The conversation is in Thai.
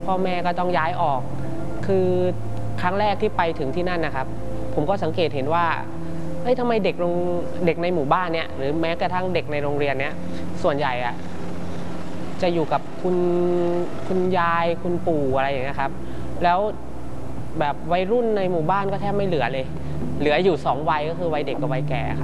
พ่อแม่ก็ต้องย้ายออกคือครั้งแรกที่ไปถึงที่นั่นนะครับผมก็สังเกตเห็นว่าเฮ้ยทำไมเด็กในหมู่บ้านเนี้ยหรือแม้กระทั่งเด็กในโรงเรียนเนี้ยส่วนใหญ่อะจะอยู่กับคุณยายคุณปู่อะไรอย่างเงี้ยครับแล้วแบบวัยรุ่นในหมู่บ้านก็แทบไม่เหลือเลยเหลืออยู่2 วัยก็คือวัยเด็กกับวัยแก่ครับ